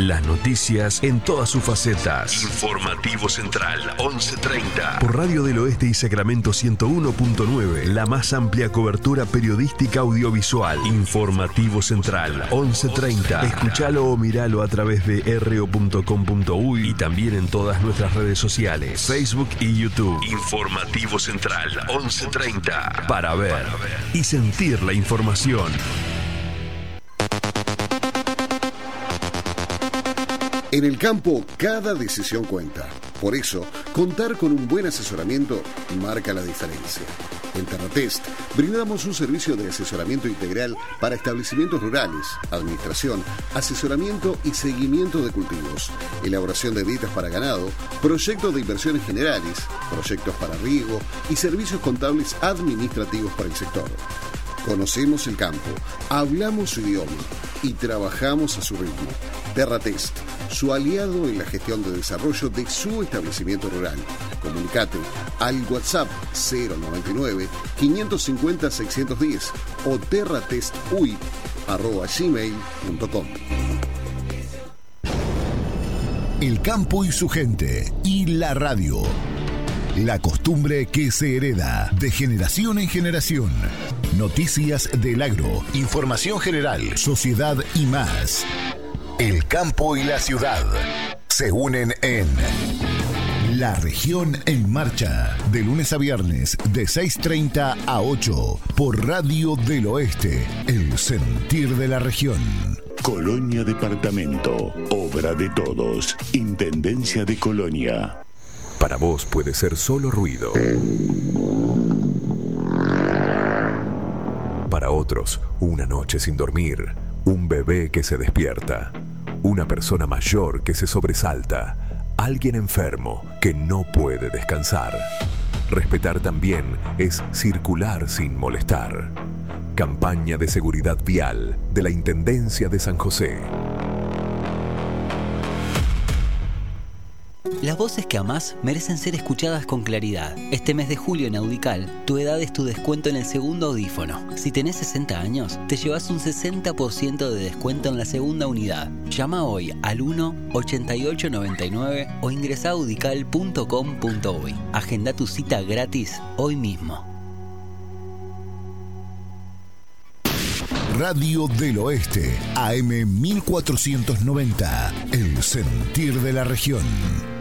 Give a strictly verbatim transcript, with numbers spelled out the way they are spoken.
Las noticias en todas sus facetas. Informativo Central, once treinta. Por Radio del Oeste y Sacramento ciento uno punto nueve. La más amplia cobertura periodística audiovisual. Informativo Central, once treinta. Escuchalo o miralo a través de r o punto com punto u y también en todas nuestras redes sociales, Facebook y YouTube. Informativo Central, once treinta. Para ver, Para ver y sentir la información. En el campo, cada decisión cuenta. Por eso, contar con un buen asesoramiento marca la diferencia. En Terratest brindamos un servicio de asesoramiento integral para establecimientos rurales, administración, asesoramiento y seguimiento de cultivos, elaboración de dietas para ganado, proyectos de inversiones generales, proyectos para riego y servicios contables administrativos para el sector. Conocemos el campo, hablamos su idioma y trabajamos a su ritmo. Terratest, su aliado en la gestión de desarrollo de su establecimiento rural. Comunicate al WhatsApp cero noventa y nueve, quinientos cincuenta, seiscientos diez o terratestui arroba gmail punto com. El campo y su gente y la radio. La costumbre que se hereda de generación en generación. Noticias del agro, información general, sociedad y más. El campo y la ciudad se unen en La Región en Marcha, de lunes a viernes de seis treinta a ocho por Radio del Oeste, el sentir de la región. Colonia Departamento, obra de todos, Intendencia de Colonia. Para vos puede ser solo ruido. Para otros, una noche sin dormir, un bebé que se despierta, una persona mayor que se sobresalta, alguien enfermo que no puede descansar. Respetar también es circular sin molestar. Campaña de seguridad vial de la Intendencia de San José. Las voces que amás merecen ser escuchadas con claridad. Este mes de julio en Audical, tu edad es tu descuento en el segundo audífono. Si tenés sesenta años, te llevas un sesenta por ciento de descuento en la segunda unidad. Llama hoy al uno, ochenta y ocho, noventa y nueve o ingresa a audical punto com punto uy. Agenda tu cita gratis hoy mismo. Radio del Oeste, A M mil cuatrocientos noventa, el sentir de la región.